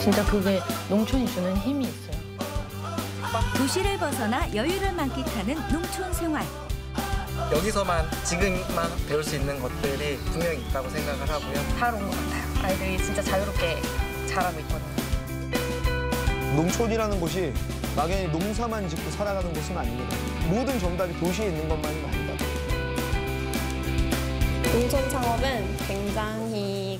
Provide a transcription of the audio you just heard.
진짜 그게 농촌이 주는 힘이 있어요. 도시를 벗어나 여유를 만끽하는 농촌 생활. 여기서만 지금만 배울 수 있는 것들이 분명히 있다고 생각을 하고요. 잘 온 것 같아요. 아이들이 진짜 자유롭게 잘하고 있거든요. 농촌이라는 곳이 막연히 농사만 짓고 살아가는 곳은 아닙니다. 모든 정답이 도시에 있는 것만은 아니다. 농촌 창업은 굉장히